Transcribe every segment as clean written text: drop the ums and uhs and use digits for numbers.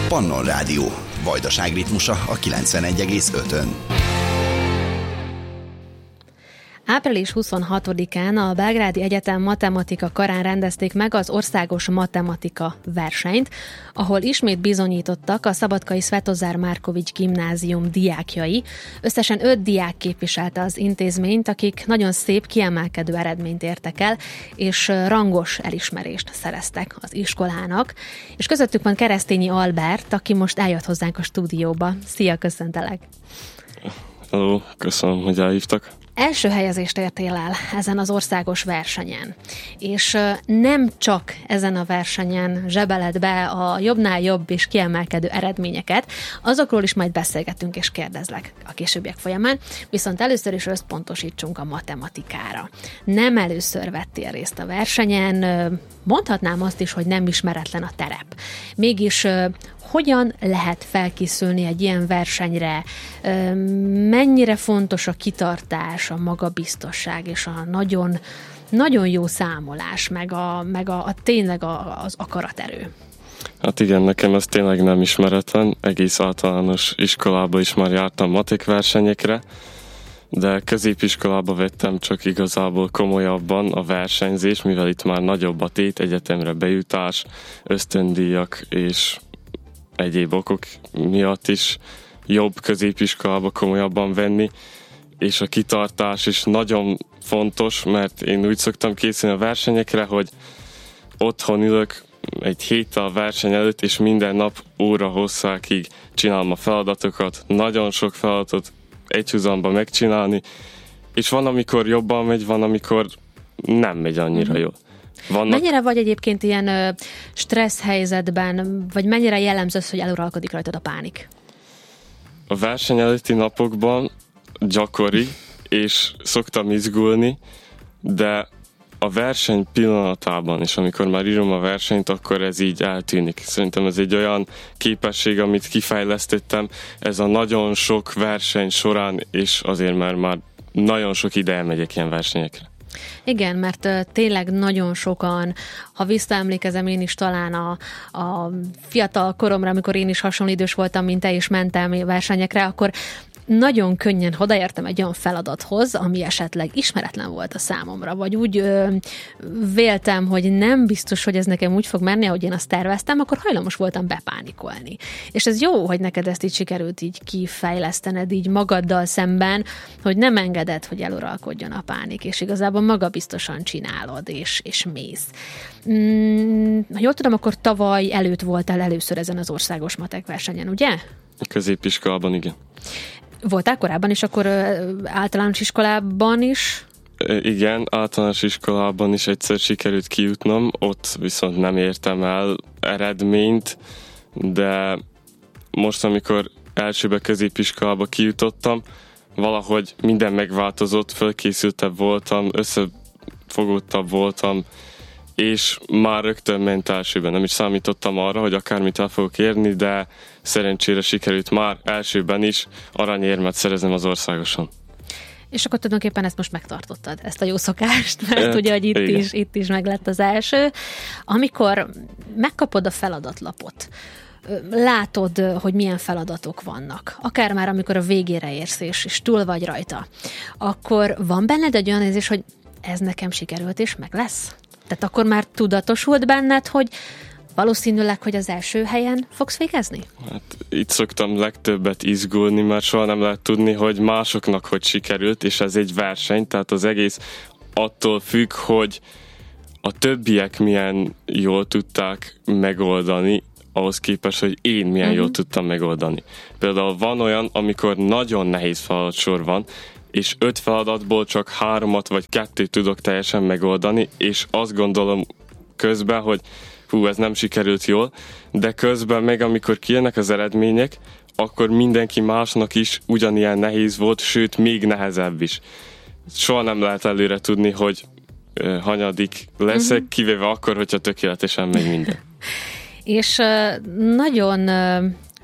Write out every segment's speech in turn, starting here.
Pannon Rádió. Vajdaság ritmusa a 91,5-ön. Április 26-án a Belgrádi Egyetem matematika karán rendezték meg az országos matematika versenyt, ahol ismét bizonyítottak a Szabadkai Svetozár Márkovics gimnázium diákjai. Összesen 5 diák képviselte az intézményt, akik nagyon szép, kiemelkedő eredményt értek el, és rangos elismerést szereztek az iskolának. És közöttük van Keresztényi Albert, aki most eljött hozzánk a stúdióba. Szia, köszöntelek! Hello, köszönöm, hogy elhívtak. Első helyezést értél el ezen az országos versenyen, és nem csak ezen a versenyen zsebeled be a jobbnál jobb és kiemelkedő eredményeket, azokról is majd beszélgetünk és kérdezlek a későbbiek folyamán, viszont először is összpontosítsunk a matematikára. Nem először vettél részt a versenyen, mondhatnám azt is, hogy nem ismeretlen a terep. Mégis hogyan lehet felkészülni egy ilyen versenyre? Mennyire fontos a kitartás, a magabiztosság és a nagyon, nagyon jó számolás, meg a tényleg az akaraterő? Hát igen, nekem ez tényleg nem ismeretlen. Egész általános iskolába is már jártam matek versenyekre, de középiskolába vettem csak igazából komolyabban a versenyzés, mivel itt már nagyobb a tét, egyetemre bejutás, ösztöndíjak és egyéb okok miatt is jobb középiskolába komolyabban venni, és a kitartás is nagyon fontos, mert én úgy szoktam készülni a versenyekre, hogy otthon ülök egy héttel a verseny előtt, és minden nap óra hosszákig csinálom a feladatokat, nagyon sok feladatot egyhuzamban megcsinálni, és van, amikor jobban megy, van, amikor nem megy annyira jól. Mennyire vagy egyébként ilyen stressz helyzetben, vagy mennyire jellemző az, hogy eluralkodik rajtad a pánik? A verseny előtti napokban gyakori, és szoktam izgulni, de a verseny pillanatában, és amikor már írom a versenyt, akkor ez így eltűnik. Szerintem ez egy olyan képesség, amit kifejlesztettem, ez a nagyon sok verseny során, és azért már nagyon sok ideje megyek ilyen versenyekre. Igen, mert tényleg nagyon sokan, ha visszaemlékezem én is talán a fiatal koromra, amikor én is hasonló idős voltam, mint te, és mentem versenyekre, akkor nagyon könnyen odaértem egy olyan feladathoz, ami esetleg ismeretlen volt a számomra, vagy úgy véltem, hogy nem biztos, hogy ez nekem úgy fog menni, ahogy én azt terveztem, akkor hajlamos voltam bepánikolni. És ez jó, hogy neked ezt így sikerült így kifejlesztened így magaddal szemben, hogy nem engeded, hogy eluralkodjon a pánik, és igazából magabiztosan csinálod, és mész. Ha jól tudom, akkor tavaly előtt voltál először ezen az országos matek versenyen, ugye? Középiskolában, igen. Voltál korábban is, akkor általános iskolában is? Igen, általános iskolában is egyszer sikerült kijutnom, ott viszont nem értem el eredményt, de most, amikor elsőbe középiskolába kijutottam, valahogy minden megváltozott, fölkészültebb voltam, összefogódtabb voltam, és már rögtön ment elsőben. Nem is számítottam arra, hogy akármit el fogok érni, de szerencsére sikerült már elsőben is aranyérmet szereznem az országoson. És akkor tulajdonképpen ezt most megtartottad, ezt a jó szokást, mert ugye, hogy itt is meg lett az első. Amikor megkapod a feladatlapot, látod, hogy milyen feladatok vannak, akár már amikor a végére érsz, és túl vagy rajta, akkor van benned egy olyan érzés, hogy ez nekem sikerült, és meg lesz? Tehát akkor már tudatosult benned, hogy valószínűleg, hogy az első helyen fogsz végezni? Hát itt szoktam legtöbbet izgulni, mert soha nem lehet tudni, hogy másoknak hogy sikerült, és ez egy verseny, tehát az egész attól függ, hogy a többiek milyen jól tudták megoldani, ahhoz képest, hogy én milyen jól tudtam megoldani. Például van olyan, amikor nagyon nehéz feladatsor van, és 5 feladatból csak 3 vagy 2 tudok teljesen megoldani, és azt gondolom közben, hogy ez nem sikerült jól, de közben meg amikor kijönnek az eredmények, akkor mindenki másnak is ugyanilyen nehéz volt, sőt még nehezebb is. Soha nem lehet előre tudni, hogy hanyadik leszek, kivéve akkor, hogyha tökéletesen megy minden. És nagyon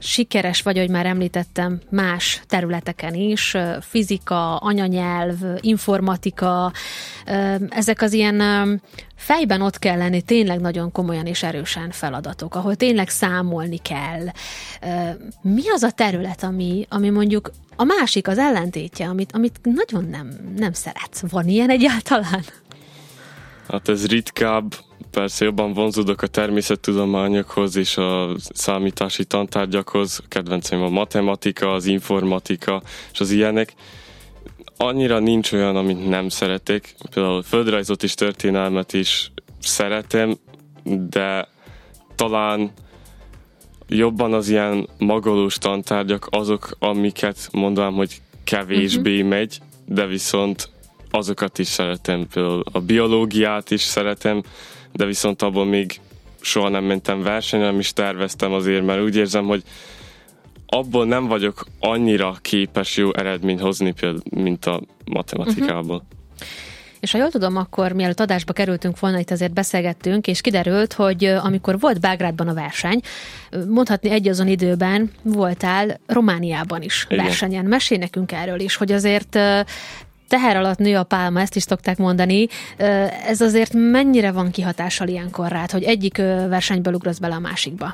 sikeres vagy, ahogy már említettem, más területeken is, fizika, anyanyelv, informatika, ezek az ilyen fejben ott kell lenni tényleg nagyon komolyan és erősen feladatok, ahol tényleg számolni kell. Mi az a terület, ami mondjuk a másik, az ellentétje, amit nagyon nem szeretsz? Van ilyen egyáltalán? Hát ez ritkább, persze jobban vonzódok a természettudományokhoz és a számítási tantárgyakhoz. Kedvenceim a matematika, az informatika és az ilyenek. Annyira nincs olyan, amit nem szeretek. Például földrajzot és történelmet is szeretem, de talán jobban az ilyen magolós tantárgyak azok, amiket mondanám, hogy kevésbé megy, de viszont azokat is szeretem. Például a biológiát is szeretem, de viszont abból még soha nem mentem versenyre, nem is terveztem azért, mert úgy érzem, hogy abból nem vagyok annyira képes jó eredményt hozni, mint a matematikából. És ha jól tudom, akkor mielőtt adásba kerültünk volna, itt azért beszélgettünk, és kiderült, hogy amikor volt Belgrádban a verseny, mondhatni egyazon időben voltál Romániában is versenyen. Mesélj nekünk erről is, hogy azért teher alatt nő a pálma, ezt is szokták mondani. Ez azért mennyire van kihatással ilyenkor rád, hogy egyik versenyből ugrasz bele a másikba?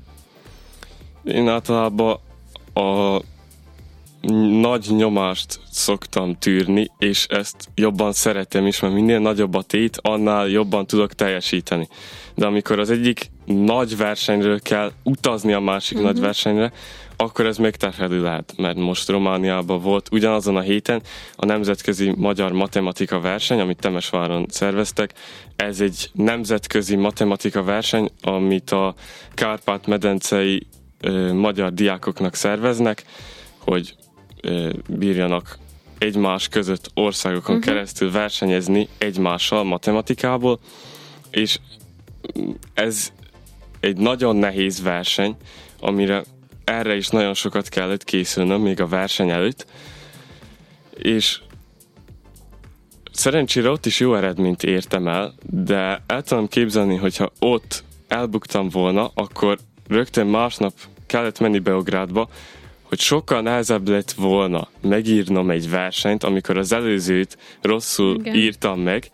Én általában a nagy nyomást szoktam tűrni, és ezt jobban szeretem is, mert minél nagyobb a tét, annál jobban tudok teljesíteni. De amikor az egyik nagy versenyről kell utazni a másik nagy versenyre, akkor ez megterhelő lehet, mert most Romániában volt ugyanazon a héten a Nemzetközi Magyar Matematika Verseny, amit Temesváron szerveztek. Ez egy nemzetközi matematika verseny, amit a Kárpát-medencei magyar diákoknak szerveznek, hogy bírjanak egymás között országokon keresztül versenyezni egymással matematikából, és ez egy nagyon nehéz verseny, amire erre is nagyon sokat kellett készülnöm még a verseny előtt, és szerencsére ott is jó eredményt értem el, de el tudom képzelni, hogyha ott elbuktam volna, akkor rögtön másnap kellett menni Beográdba, hogy sokkal nehezebb lett volna megírnom egy versenyt, amikor az előzőt rosszul írtam meg.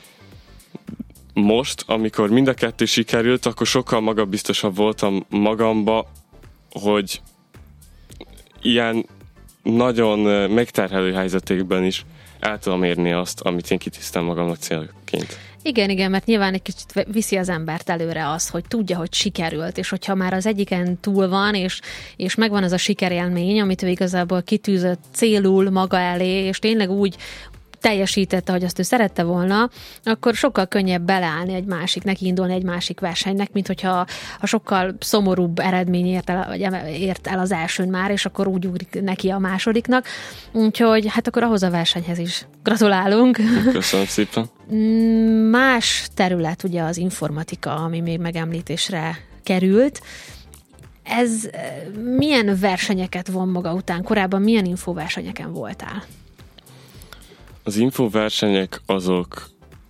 Most, amikor mind a kettő sikerült, akkor sokkal magabiztosabb voltam magamba, hogy ilyen nagyon megterhelő helyzetekben is el tudom érni azt, amit én kitűztem magamnak célként. Igen, mert nyilván egy kicsit viszi az embert előre az, hogy tudja, hogy sikerült, és hogyha már az egyiken túl van, és megvan az a sikerélmény, amit ő igazából kitűzött célul maga elé, és tényleg úgy teljesítette, hogy azt ő szerette volna, akkor sokkal könnyebb beleállni egy másik, neki indulni egy másik versenynek, mint hogyha sokkal szomorúbb eredmény ért el az elsőn már, és akkor úgy ugrik neki a másodiknak. Úgyhogy hát akkor ahhoz a versenyhez is gratulálunk. Köszönöm szépen. Más terület ugye az informatika, ami még megemlítésre került. Ez milyen versenyeket von maga után? Korábban milyen infoversenyeken voltál? Az infoversenyek azok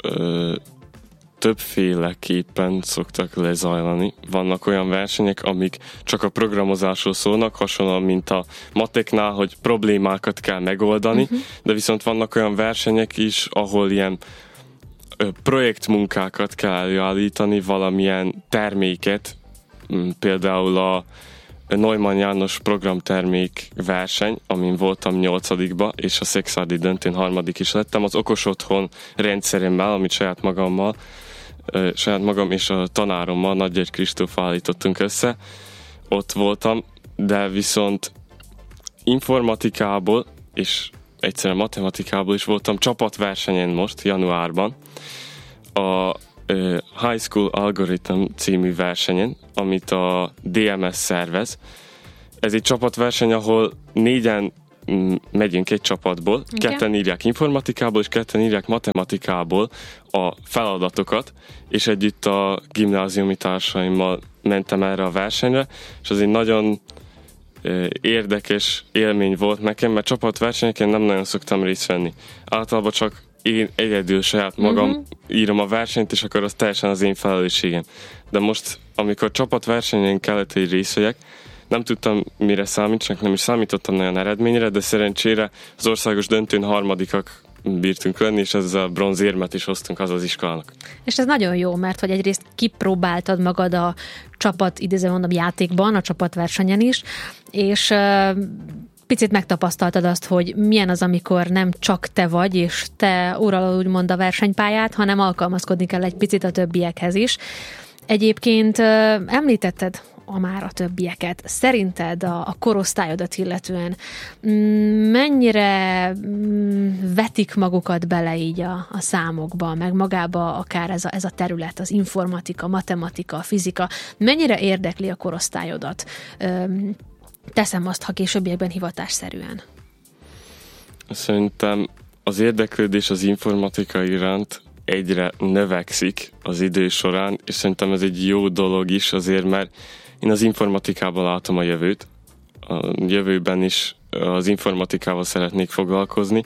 többféleképpen szoktak lezajlani. Vannak olyan versenyek, amik csak a programozásról szólnak, hasonlóan, mint a mateknál, hogy problémákat kell megoldani, de viszont vannak olyan versenyek is, ahol ilyen projektmunkákat kell előállítani, valamilyen terméket, például a Neumann János programtermék verseny, amin voltam 8-ba, és a Szexárdi döntőn 3. is lettem. Az okos otthon rendszeremmel, amit saját magam és a tanárommal, Nagygyörgy Kristóffal állítottunk össze, ott voltam, de viszont informatikából és egyszerűen matematikából is voltam csapatversenyen most, januárban, a High School Algorithm című versenyen, amit a DMS szervez. Ez egy csapatverseny, ahol 4-en megyünk egy csapatból, ketten írják informatikából, és ketten írják matematikából a feladatokat, és együtt a gimnáziumi társaimmal mentem erre a versenyre, és az egy nagyon érdekes élmény volt nekem, mert csapatversenyeken nem nagyon szoktam részt venni. Általában csak én egyedül saját magam írom a versenyt, és akkor az teljesen az én felelősségem. De most, amikor csapatversenyen kellett, hogy részt vegyek, nem tudtam, mire számítsanak, nem is számítottam nagyon eredményre, de szerencsére az országos döntőn harmadikak bírtunk lenni, és ezzel bronzérmet is hoztunk az iskolának. És ez nagyon jó, mert hogy egyrészt kipróbáltad magad a csapat, idézően mondom, játékban, a csapatversenyen is, és picit megtapasztaltad azt, hogy milyen az, amikor nem csak te vagy, és te uralod úgymond a versenypályát, hanem alkalmazkodni kell egy picit a többiekhez is. Egyébként említetted már a többieket. Szerinted a korosztályodat illetően mennyire vetik magukat bele így a számokba, meg magába akár ez a terület, az informatika, matematika, fizika, mennyire érdekli a korosztályodat? Teszem azt, ha későbbiekben hivatásszerűen. Szerintem az érdeklődés az informatika iránt egyre növekszik az idő során, és szerintem ez egy jó dolog is azért, mert én az informatikában látom a jövőt. A jövőben is az informatikával szeretnék foglalkozni,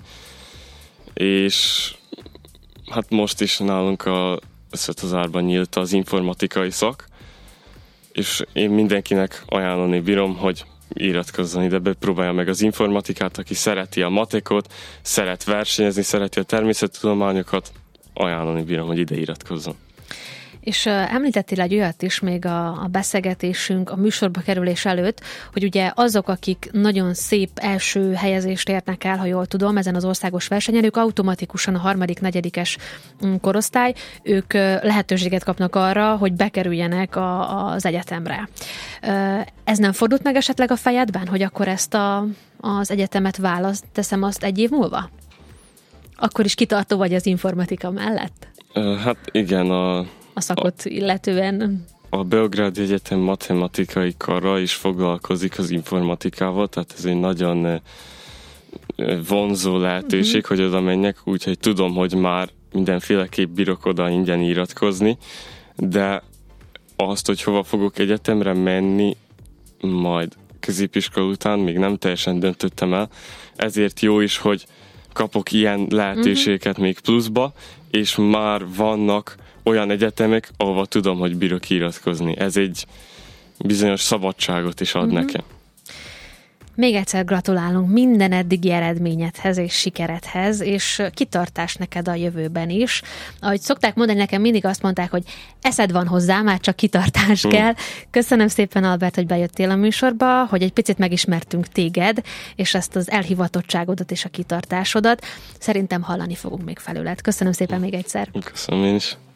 és hát most is nálunk a Svetozárban nyílt az informatikai szak, és én mindenkinek ajánlani bírom, hogy iratkozzon ide, bepróbálja meg az informatikát, aki szereti a matekot, szeret versenyezni, szereti a természettudományokat, ajánlani bírom, hogy ide iratkozzon. És említettél egy olyat is még a beszélgetésünk, a műsorba kerülés előtt, hogy ugye azok, akik nagyon szép első helyezést érnek el, ha jól tudom, ezen az országos versenyen, ők automatikusan a 3.-4. korosztály, ők lehetőséget kapnak arra, hogy bekerüljenek az egyetemre. Ez nem fordult meg esetleg a fejedben, hogy akkor ezt az egyetemet teszem azt egy év múlva? Akkor is kitartó vagy az informatika mellett? Hát igen, a szakot illetően. A Beográdi Egyetem matematikai kara is foglalkozik az informatikával, tehát ez egy nagyon vonzó lehetőség, hogy oda menjek, úgyhogy tudom, hogy már mindenféleképp bírok oda ingyen iratkozni, de azt, hogy hova fogok egyetemre menni, majd középiskola után még nem teljesen döntöttem el, ezért jó is, hogy kapok ilyen lehetőségeket még pluszba, és már vannak olyan egyetemek, ahova tudom, hogy bírok iratkozni. Ez egy bizonyos szabadságot is ad nekem. Még egyszer gratulálunk minden eddigi eredményedhez és sikeredhez, és kitartás neked a jövőben is. Ahogy szokták mondani, nekem mindig azt mondták, hogy eszed van hozzá, már csak kitartás kell. Köszönöm szépen, Albert, hogy bejöttél a műsorba, hogy egy picit megismertünk téged, és ezt az elhivatottságodat és a kitartásodat. Szerintem hallani fogunk még felőled. Köszönöm szépen még egyszer. Köszönöm én is.